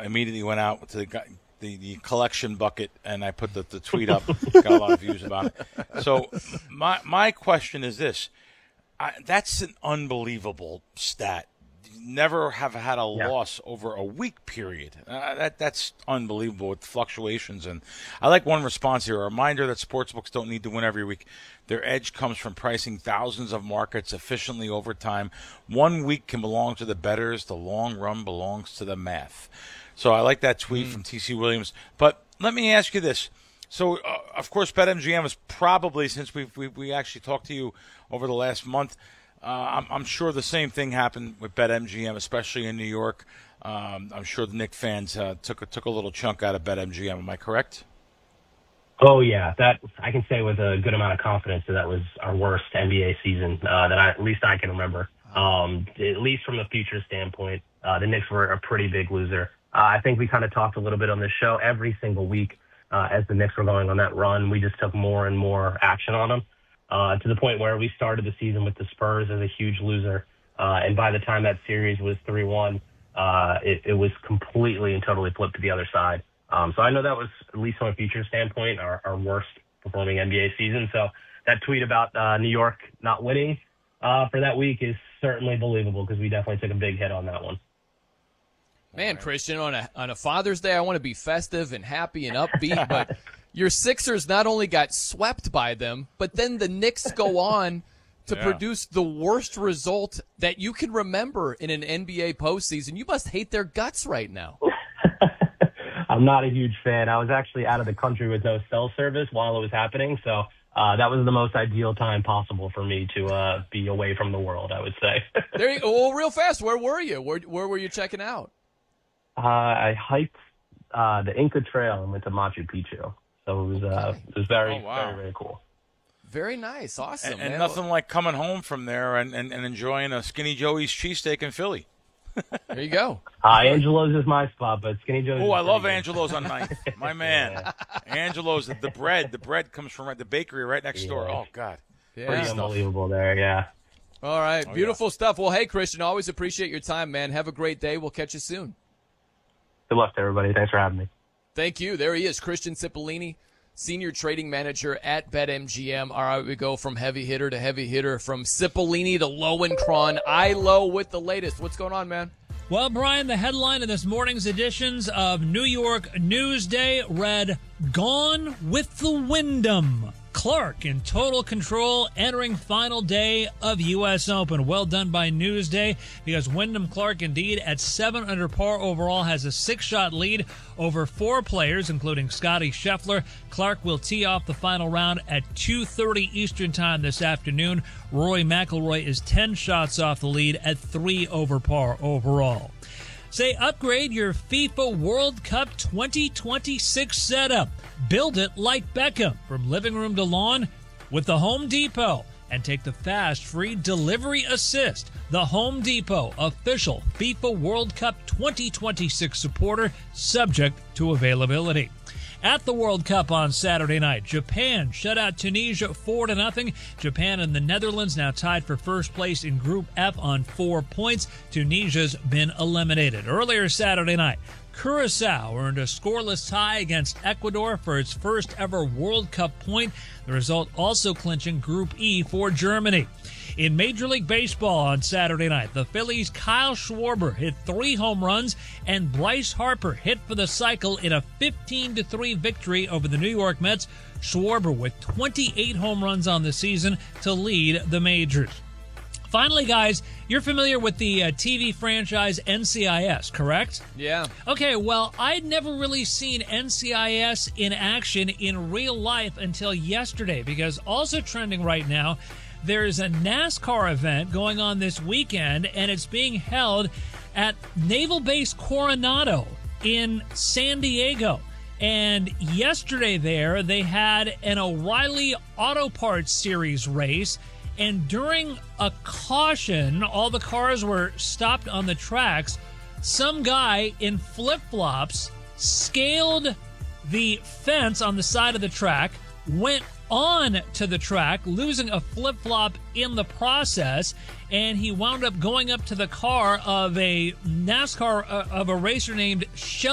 immediately went out to the collection bucket, and I put the tweet up. Got a lot of views about it. So my question is this. That's an unbelievable stat. Never have had a loss over a week period. That's unbelievable with fluctuations. And I like one response here. A reminder that sportsbooks don't need to win every week. Their edge comes from pricing thousands of markets efficiently over time. 1 week can belong to the bettors. The long run belongs to the math. So I like that tweet from T.C. Williams. But let me ask you this. So, of course, BetMGM is probably, since we actually talked to you over the last month, I'm sure the same thing happened with BetMGM, especially in New York. I'm sure the Knicks fans took a little chunk out of BetMGM. Am I correct? Oh, yeah. That I can say with a good amount of confidence that was our worst NBA season at least I can remember. At least from the future standpoint, the Knicks were a pretty big loser. I think we kind of talked a little bit on this show every single week as the Knicks were going on that run. We just took more and more action on them to the point where we started the season with the Spurs as a huge loser. And by the time that series was 3-1, it was completely and totally flipped to the other side. So I know that was, at least from a future standpoint, our worst performing NBA season. So that tweet about New York not winning for that week is certainly believable because we definitely took a big hit on that one. Man, Christian, on a Father's Day, I want to be festive and happy and upbeat, but your Sixers not only got swept by them, but then the Knicks go on to produce the worst result that you can remember in an NBA postseason. You must hate their guts right now. I'm not a huge fan. I was actually out of the country with no cell service while it was happening, so that was the most ideal time possible for me to be away from the world, I would say. There you go. Well, real fast, where were you? Where were you checking out? I hiked the Inca Trail and went to Machu Picchu. So it was very, very, very cool. Very nice. Awesome. And nothing like coming home from there and enjoying a Skinny Joey's cheesesteak in Philly. There you go. Angelo's is my spot, but Skinny Joey's. Oh, I love Angelo's on 9th. My man. Angelo's, the bread comes from the bakery right next door. Oh, God. Yeah. Pretty unbelievable there, yeah. All right. Beautiful stuff. Well, hey, Christian, always appreciate your time, man. Have a great day. We'll catch you soon. Good luck to everybody. Thanks for having me. Thank you. There he is, Christian Cipollini, Senior Trading Manager at BetMGM. All right, we go from heavy hitter to heavy hitter, from Cipollini to Lowenkron. Ilo with the latest. What's going on, man? Well, Brian, the headline of this morning's editions of New York Newsday read, "Gone with the Wyndham. Clark in total control entering final day of U.S. Open." Well done by Newsday, because Wyndham Clark indeed at 7 under par overall has a 6-shot lead over 4 players, including Scottie Scheffler. Clark will tee off the final round at 2:30 Eastern Time this afternoon. Rory McIlroy is 10 shots off the lead at 3 over par overall. Say, upgrade your FIFA World Cup 2026 setup. Build it like Beckham, from living room to lawn, with the Home Depot. And take the fast, free delivery assist. The Home Depot, official FIFA World Cup 2026 supporter, subject to availability. At the World Cup on Saturday night, Japan shut out Tunisia 4-0. Japan and the Netherlands now tied for first place in Group F on 4 points. Tunisia's been eliminated. Earlier Saturday night, Curaçao earned a scoreless tie against Ecuador for its first ever World Cup point, the result also clinching Group E for Germany. In Major League Baseball on Saturday night, the Phillies' Kyle Schwarber hit 3 home runs, and Bryce Harper hit for the cycle in a 15-3 victory over the New York Mets. Schwarber with 28 home runs on the season to lead the majors. Finally, guys, you're familiar with the TV franchise NCIS, correct? Yeah. Okay, well, I'd never really seen NCIS in action in real life until yesterday, because also trending right now, there's a NASCAR event going on this weekend, and it's being held at Naval Base Coronado in San Diego. And yesterday there, they had an O'Reilly Auto Parts Series race, and during a caution, all the cars were stopped on the tracks. Some guy in flip-flops scaled the fence on the side of the track, went on to the track, losing a flip-flop in the process, and he wound up going up to the car of a NASCAR, of a racer named Shelby